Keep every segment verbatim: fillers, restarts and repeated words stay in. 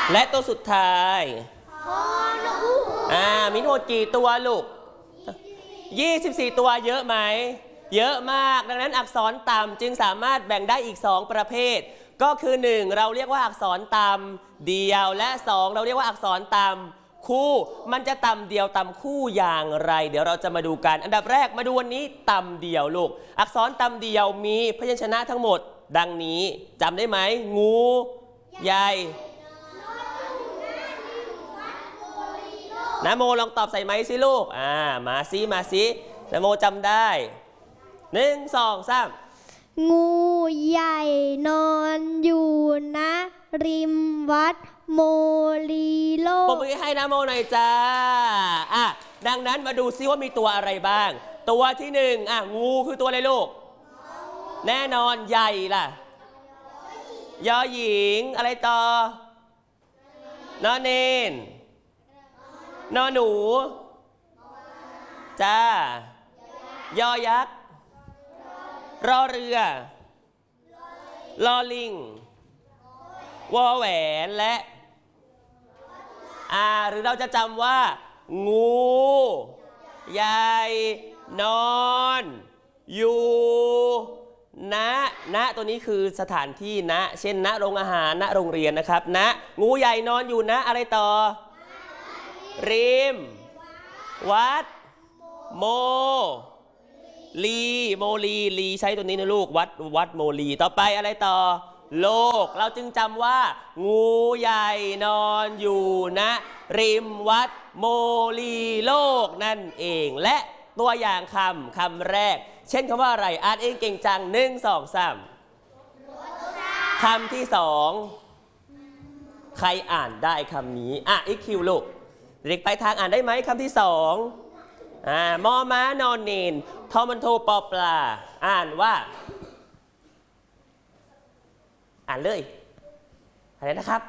และตัวสุดท้ายอ่ามีทั้งหมดกี่ตัวลูกยี่สิบสี่ตัวเยอะไหมเยอะมากดังนั้นอักษรต่ำจึงสามารถแบ่งได้อีกสองประเภทก็คือหนึ่งเราเรียกว่าอักษรต่ำเดียวและสองเราเรียกว่าอักษรต่ำคู่มันจะต่ำเดียวต่ำคู่อย่างไรเดี๋ยวเราจะมาดูกันอันดับแรกมาดูวันนี้ต่ำเดียวลูกอักษรต่ำเดียวมีพยัญชนะทั้งหมดดังนี้จำได้ไหมงูใหญ่นะโมลองตอบใส่ไม้สิลูกอ่ามาซิมาซินะโมจำได้หนึ่งสองสามงูใหญ่นอนอยู่นะริมวัดโมลีโลกปรบมือให้นะโมหน่อยจ้าอ่ะดังนั้นมาดูซิว่ามีตัวอะไรบ้างตัวที่หนึ่งอ่ะงูคือตัวอะไรลูกแน่นอนใหญ่ล่ะยอหญิงอะไรต่อนอเนนนอหนูจ้ายอยักษ์รอเรือลอลิงวอแหวนและอ่าหรือเราจะจำว่างูใหญ่นอนอยู่ณณตัวนี้คือสถานที่ณเช่นณโรงอาหารณโรงเรียนนะครับณงูใหญ่นอนอยู่ณอะไรต่อริมวัดโมลีโมลีลีใช้ตัวนี้นะลูกวัดวัดโมลีต่อไปอะไรต่อโลกเราจึงจำว่างูใหญ่นอนอยู่ณริมวัดโมลีโลกนั่นเองและตัวอย่างคำคำแรกเช่นคำว่าอะไรอ่านเองเก่งจังหนึ่งสองสามคำที่สองใครอ่านได้คำนี้อ่ะอีกคิวลูกเด็กไปทางอ่านได้ไหมคำที่สองอ่ามอม้านอนเนนทอมันโทปอปลาอ่านว่าอ่านเลยอะไรนะครับ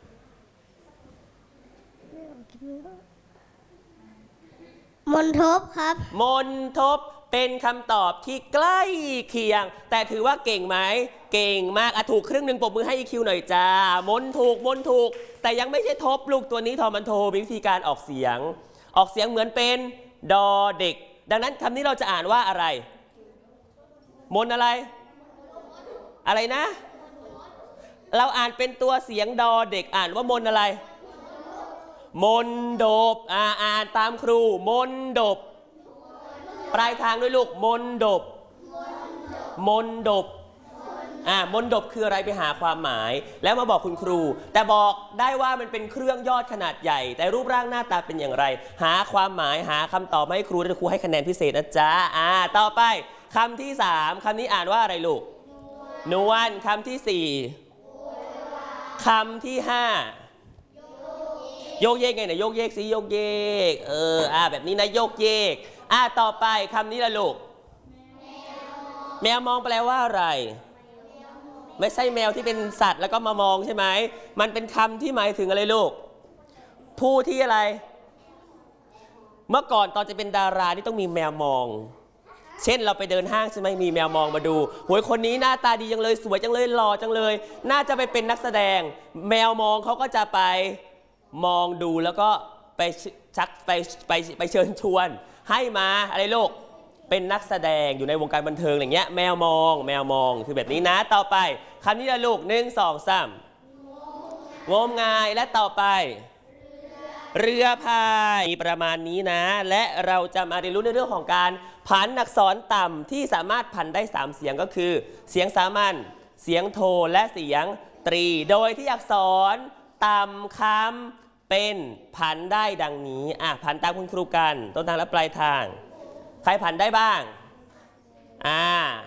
มนทบครับมนทบเป็นคำตอบที่ใกล้เคียงแต่ถือว่าเก่งไหมเก่งมากอ่ะถูกครึ่งหนึ่งปรบมือให้อีคิวหน่อยจ้ามนถูกมนถูกแต่ยังไม่ใช่ทบลูกตัวนี้ทอมันโทมีวิธีการออกเสียงออกเสียงเหมือนเป็นดอเด็กดังนั้นคำนี้เราจะอ่านว่าอะไรมนอะไรอะไรนะเราอ่านเป็นตัวเสียงดอเด็กอ่านว่ามนอะไรมนดบอ่าอ่านตามครูมนดบปลายทางด้วยลูกมนดบมนดบอ่ามนดบคืออะไรไปหาความหมายแล้วมาบอกคุณครูแต่บอกได้ว่ามันเป็นเครื่องยอดขนาดใหญ่แต่รูปร่างหน้าตาเป็นอย่างไรหาความหมายหาคำตอบมาให้ครูและครูให้คะแนนพิเศษนะจ๊ะอ่าต่อไปคำที่สามคำนี้อ่านว่าอะไรลูกนวลคำที่สี่คำที่ห้าโยกเยกไงเนี่ยโยกเยกสิโยกเยกเอออ่าแบบนี้นะโยกเยกอ่าต่อไปคำนี้ละลูกแมวมองแปลว่าอะไรไม่ใช่แมวที่เป็นสัตว์แล้วก็มามองใช่ไหมมันเป็นคำที่หมายถึงอะไรลูกผู้ที่อะไรเมื่อก่อนตอนจะเป็นดารานี่ต้องมีแมวมองเช่นเราไปเดินห้างใช่ไหมมีแมวมองมาดูโหยคนนี้หน้าตาดีจังเลยสวยจังเลยหล่อจังเลยน่าจะไปเป็นนักแสดงแมวมองเขาก็จะไปมองดูแล้วก็ไปชักไปไปไปเชิญชวนให้มาอะไรลูกเป็นนักแสดงอยู่ในวงการบันเทิงอย่างเงี้ยแมวมองแมวมองคือแบบนี้นะต่อไปคำนี้ละลูกหนึ่งสองสามงมงายและต่อไปเรือพายประมาณนี้นะและเราจะมาเรียนรู้ในเรื่องของการผันอักษรต่ำที่สามารถผันได้สามเสียงก็คือเสียงสามัญเสียงโทและเสียงตรีโดยที่อักษรต่ำคำเป็นผันได้ดังนี้อ่ะผันตามคุณครูกันต้นทางและปลายทางใครผันได้บ้างอ่า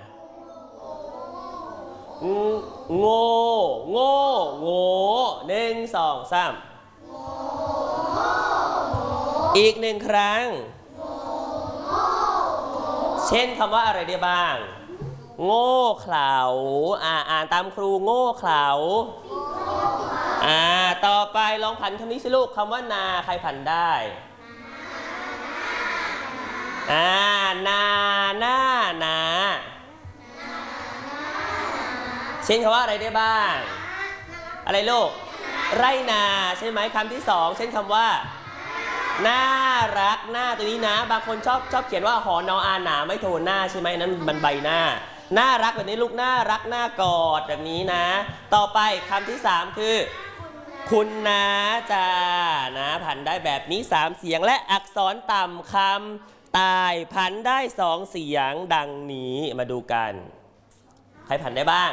โง่โง่โง่หนึ่งสองสามอีกหนึ่งครั้งเช่นคำว่าอะไรได้บ้างโง่เขลาอ่าอ่านตามครูโง่เขลาอ่าต่อไปลองผันคำนี้สิลูกคำว่านาใครผันได้อ่านาหน้านาเช่นคำว่าอะไรได้บ้างอะไรลูกไร่นาใช่ไหมคำที่สองเช่นคำว่าน่ารักหน้าตัวนี้นะบางคนชอบชอบเขียนว่าหอนออาหนาไม่โทหน้าใช่ไหมนั้นมันใบหน้าน่ารักแบบนี้ลูกน่ารักหน้ากอดแบบนี้นะต่อไปคำที่สามคือคุณนะจ้านะผันได้แบบนี้สามเสียงและอักษรต่ำคำตายผันได้สองเสียงดังนี้มาดูกันใครผันได้บ้าง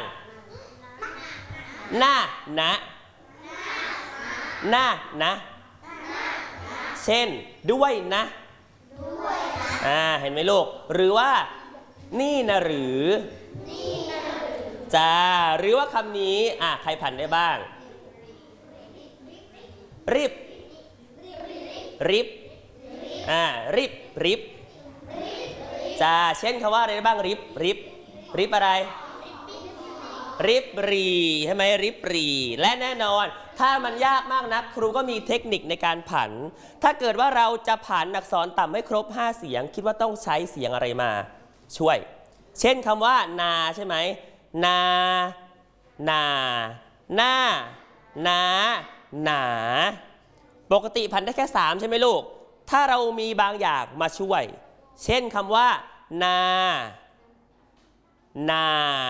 หน้านะหน้านะเช่นด้วยนะอ่าเห็นไหมลูกหรือว่านี่นะหรือจ้าหรือว่าคำนี้อ่ะใครผันได้บ้างริบริบอ่าริบริบจ้าเช่นคำว่าอะไรได้บ้างริบริบริบอะไรริบรีใช่ไหมริบรีและแน่นอนถ้ามันยากมากนักครูก็มีเทคนิคในการผันถ้าเกิดว่าเราจะผันอักษรต่ำให้ครบห้าเสียงคิดว่าต้องใช้เสียงอะไรมาช่วยเช่นคำว่านาใช่ไหมนานาหน้านาหนาปกติผันได้แค่สามใช่ไหมลูกถ้าเรามีบางอย่างมาช่วยเช่นคำว่านานา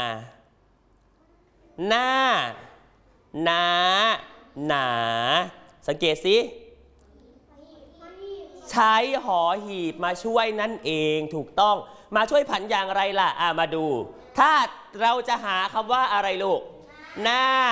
หน้าหนาหนาสังเกตสิใช้หอหีบมาช่วยนั่นเองถูกต้องมาช่วยผันอย่างไรล่ะอ่ะมาดูถ้าเราจะหาคำว่าอะไรลูกหน้า